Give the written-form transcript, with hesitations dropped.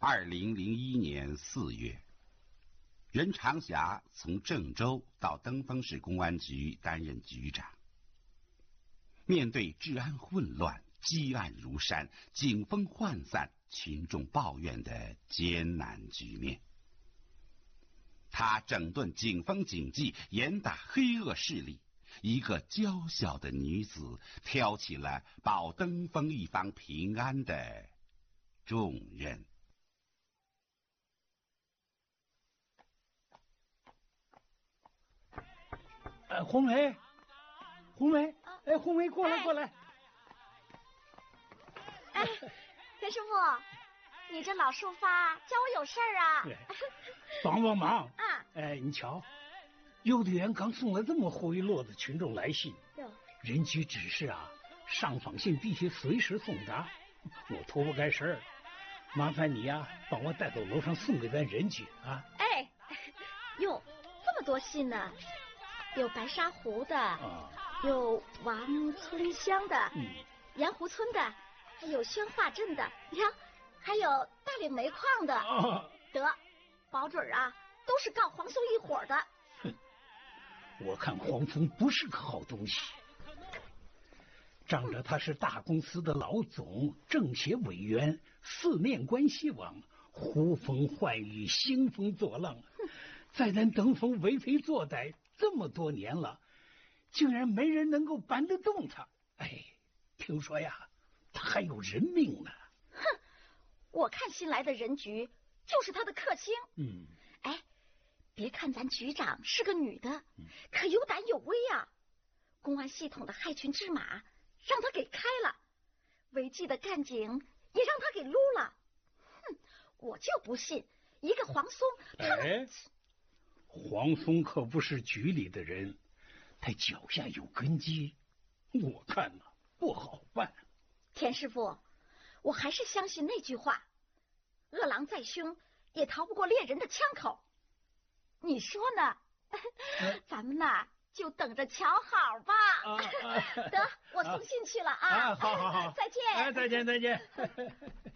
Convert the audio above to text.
2001年4月，任长霞从郑州到登封市公安局担任局长。面对治安混乱、积案如山、警风涣散、群众抱怨的艰难局面，他整顿警风警纪，严打黑恶势力，一个娇小的女子挑起了保登封一方平安的重任。 红梅，红梅，哎，红梅，过来，过来。 哎，田师傅，你这老树发叫我有事儿啊？ 帮帮忙啊！ 哎，你瞧，邮递员刚送了这么厚一摞的群众来信，人局指示啊，上访信必须随时送达。我脱不开身儿，麻烦你呀，帮我带到楼上送给咱人局啊。 哎，哟，这么多信呢？有白沙湖的，有王村乡的，盐湖村的，还有宣化镇的，你看，还有大岭煤矿的，得，保准啊，都是告黄松一伙的。 哼，我看黄松不是个好东西，仗着他是大公司的老总、政协委员，四面关系网，呼风唤雨，兴风作浪，在咱登封为非作歹这么多年了，竟然没人能够扳得动他。哎，听说呀，他还有人命呢。 哼，我看新来的人局就是他的克星。哎，别看咱局长是个女的，可有胆有威啊！公安系统的害群之马让他给开了，违纪的干警也让他给撸了。哼，我就不信一个黄松他们。 黄松可不是局里的人，他脚下有根基，我看呢不好办。 田师傅，我还是相信那句话，饿狼再凶也逃不过猎人的枪口。你说呢？咱们呐就等着瞧好吧。得，我送信去了啊。 好， 再见。 再见。